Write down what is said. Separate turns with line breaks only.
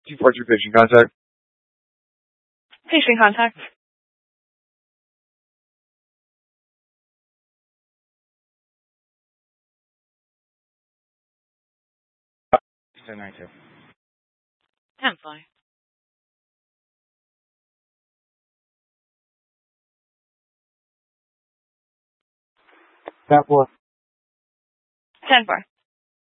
243 patient contact.
Patient contact.
Ten 92.
10-4.
That was
10-4.